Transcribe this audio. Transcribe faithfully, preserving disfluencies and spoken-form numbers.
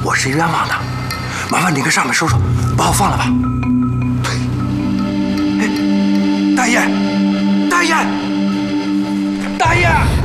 我是冤枉的，麻烦你跟上面说说，把我放了吧。哎，大爷，大爷，大爷！